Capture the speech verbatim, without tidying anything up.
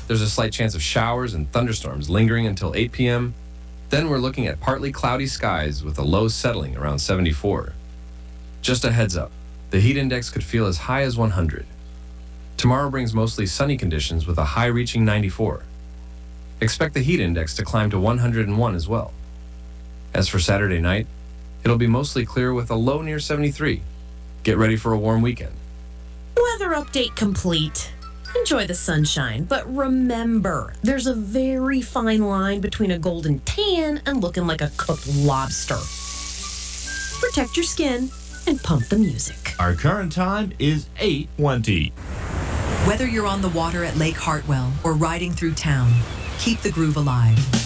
There's a slight chance of showers and thunderstorms lingering until eight p.m. Then we're looking at partly cloudy skies with a low settling around seventy-four. Just a heads up, the heat index could feel as high as one hundred. Tomorrow brings mostly sunny conditions with a high reaching ninety-four. Expect the heat index to climb to one hundred one as well. As for Saturday night, it'll be mostly clear with a low near seventy-three. Get ready for a warm weekend. Weather update complete. Enjoy the sunshine, but remember, there's a very fine line between a golden tan and looking like a cooked lobster. Protect your skin and pump the music. Our current time is eight twenty. Whether you're on the water at Lake Hartwell or riding through town, keep the groove alive.